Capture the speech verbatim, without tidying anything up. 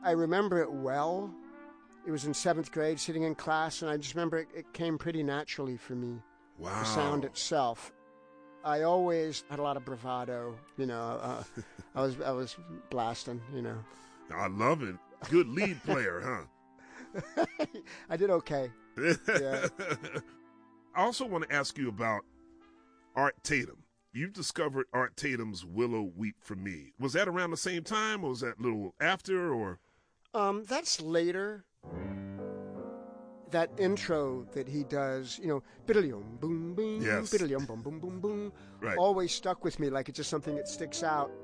I remember it well. It was in seventh grade, sitting in class, and I just remember it, it came pretty naturally for me. Wow. The sound itself. I always had a lot of bravado, you know. Uh, I was I was blasting, you know. I love it. Good lead player, huh? I did okay. Yeah. I also want to ask you about Art Tatum. You discovered Art Tatum's Willow Weep for Me. Was that around the same time, or was that a little after, or? Um, that's later. That intro that he does, you know, biddly-um, boom, boom, yes. biddly-um, boom, boom, boom, boom, right. always stuck with me like it's just something that sticks out.